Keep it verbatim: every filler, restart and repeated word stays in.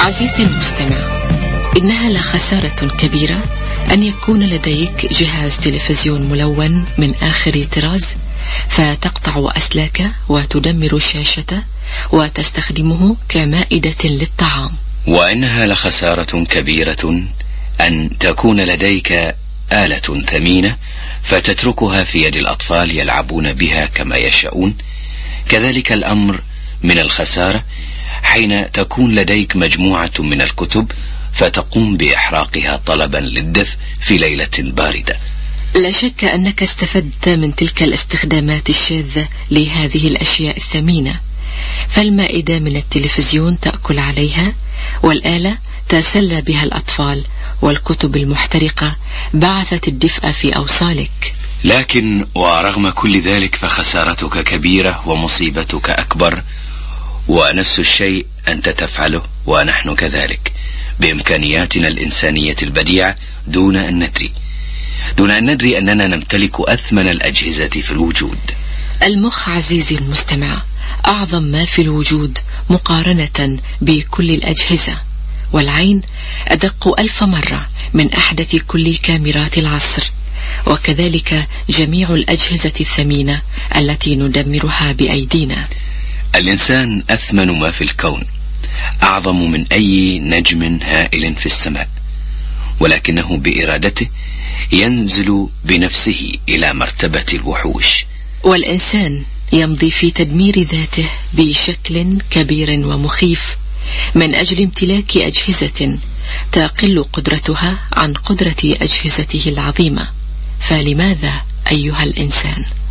عزيزي المستمع، إنها لخسارة كبيرة أن يكون لديك جهاز تلفزيون ملون من آخر طراز، فتقطع أسلاكه وتدمر شاشته وتستخدمه كمائدة للطعام. وإنها لخسارة كبيرة أن تكون لديك آلة ثمينة فتتركها في يد الأطفال يلعبون بها كما يشاءون. كذلك الأمر من الخسارة حين تكون لديك مجموعة من الكتب فتقوم بإحراقها طلبا للدفء في ليلة باردة. لا شك أنك استفدت من تلك الاستخدامات الشاذة لهذه الأشياء الثمينة، فالمائدة من التلفزيون تأكل عليها، والآلة تسلى بها الأطفال، والكتب المحترقة بعثت الدفء في أوصالك. لكن ورغم كل ذلك فخسارتك كبيرة ومصيبتك أكبر، ونفس الشيء أنت تفعله ونحن كذلك بإمكانياتنا الإنسانية البديعة دون أن ندري دون أن ندري أننا نمتلك أثمن الأجهزة في الوجود. المخ عزيزي المستمع أعظم ما في الوجود مقارنة بكل الأجهزة، والعين أدق ألف مرة من أحدث كل كاميرات العصر، وكذلك جميع الأجهزة الثمينة التي ندمرها بأيدينا. الإنسان أثمن ما في الكون، أعظم من أي نجم هائل في السماء، ولكنه بإرادته ينزل بنفسه إلى مرتبة الوحوش. والإنسان يمضي في تدمير ذاته بشكل كبير ومخيف من أجل امتلاك أجهزة تقل قدرتها عن قدرة أجهزته العظيمة. فلماذا أيها الإنسان؟